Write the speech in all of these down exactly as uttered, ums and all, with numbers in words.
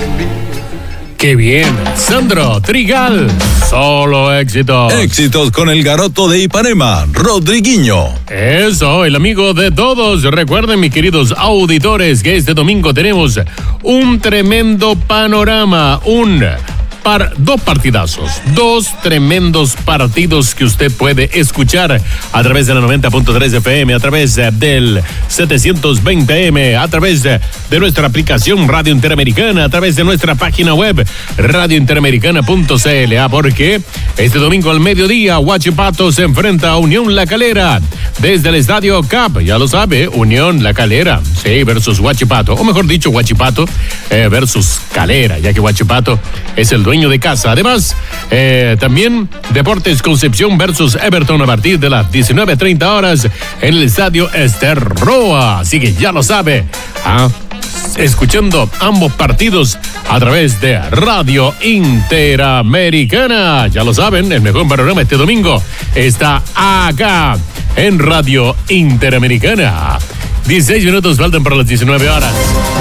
¡Qué bien! Sandro Trigal, solo éxitos. Éxitos con el garoto de Ipanema, Rodriguinho. Eso, el amigo de todos. Recuerden, mis queridos auditores, que este domingo tenemos un tremendo panorama, un par, dos partidazos, dos tremendos partidos que usted puede escuchar a través de la noventa punto tres F M, a través del setecientos veinte M, a través de nuestra aplicación Radio Interamericana, a través de nuestra página web radio interamericana punto c l. Ah, porque este domingo al mediodía Huachipato se enfrenta a Unión La Calera desde el Estadio C A P, ya lo sabe, Unión La Calera, sí, versus Huachipato, o mejor dicho, Huachipato eh, versus Calera, ya que Huachipato es el dueño de casa. Además, eh, también Deportes Concepción versus Everton a partir de las diecinueve treinta horas en el Estadio Ester Roa. Así que ya lo sabe, ¿ah? Escuchando ambos partidos a través de Radio Interamericana. Ya lo saben, el mejor panorama este domingo está acá en Radio Interamericana. dieciséis minutos faltan para las diecinueve horas.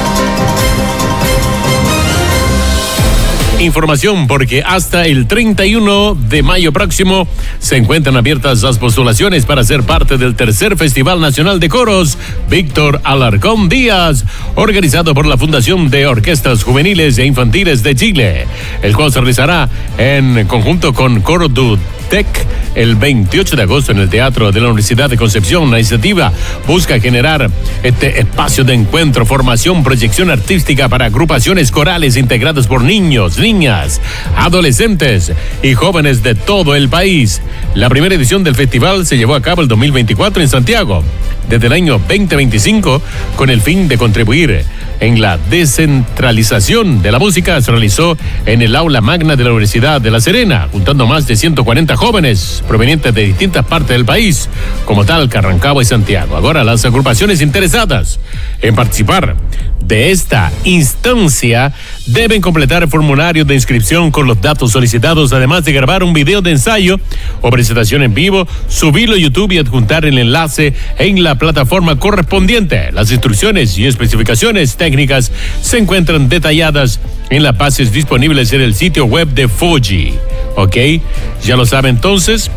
Información, porque hasta el treinta y uno de mayo próximo se encuentran abiertas las postulaciones para ser parte del tercer Festival Nacional de Coros Víctor Alarcón Díaz, organizado por la Fundación de Orquestas Juveniles e Infantiles de Chile, el cual se realizará en conjunto con Coro du Tec el veintiocho de agosto en el Teatro de la Universidad de Concepción. La iniciativa busca generar este espacio de encuentro, formación, proyección artística para agrupaciones corales integradas por niños, niñas, adolescentes y jóvenes de todo el país. La primera edición del festival se llevó a cabo el dos mil veinticuatro en Santiago, desde el año veinte veinticinco, con el fin de contribuir en la descentralización de la música. Se realizó en el aula magna de la Universidad de La Serena, juntando más de ciento cuarenta jóvenes provenientes de distintas partes del país, como Talca, Rancagua y Santiago. Ahora, las agrupaciones interesadas en participar de esta instancia deben completar el formulario de inscripción con los datos solicitados, además de grabar un video de ensayo o presentación en vivo, subirlo a YouTube y adjuntar el enlace en la plataforma correspondiente. Las instrucciones y especificaciones técnicas se encuentran detalladas en las bases disponibles en el sitio web de Fuji. ¿Ok? Ya lo sabe entonces.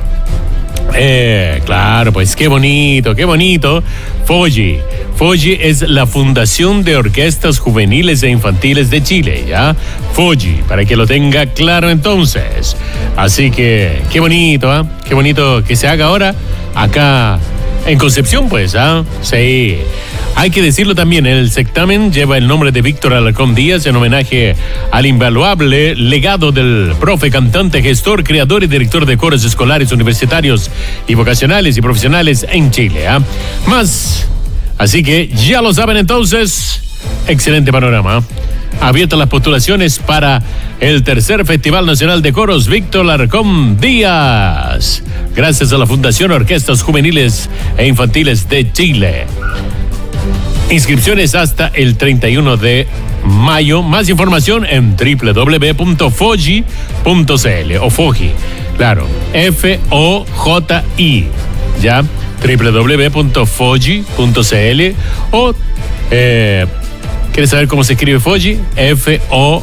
Eh, claro, pues qué bonito, qué bonito. Fuji. Fuji es la Fundación de Orquestas Juveniles e Infantiles de Chile, ¿ya? Fuji, para que lo tenga claro entonces. Así que, qué bonito, ¿ah? ¿eh? Qué bonito que se haga ahora acá en Concepción, pues, ¿ah? ¿eh? Sí. Hay que decirlo también, el certamen lleva el nombre de Víctor Alarcón Díaz en homenaje al invaluable legado del profe, cantante, gestor, creador y director de coros escolares, universitarios y vocacionales y profesionales en Chile. ¿eh? Más, así que ya lo saben entonces, excelente panorama. Abiertas las postulaciones para el tercer Festival Nacional de Coros Víctor Alarcón Díaz, gracias a la Fundación Orquestas Juveniles e Infantiles de Chile. Inscripciones hasta el treinta y uno de mayo. Más información en doble u doble u doble u punto foji punto c l o Foji, claro, F O J I, ya, doble u doble u doble u punto foji punto c l o eh, ¿quieres saber cómo se escribe Foji? F O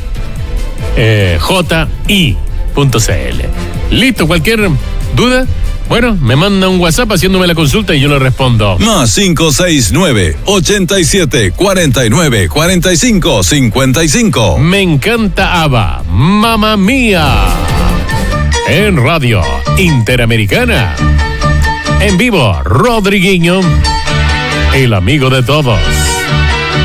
J I punto c l. Listo, cualquier duda, bueno, me manda un WhatsApp haciéndome la consulta y yo le respondo. Más cinco seis nueve, ochenta y siete, cuarenta y nueve, cuarenta y cinco, cincuenta y cinco. Me encanta ABBA, Mamma Mía, en Radio Interamericana. En vivo, Rodriguinho, el amigo de todos.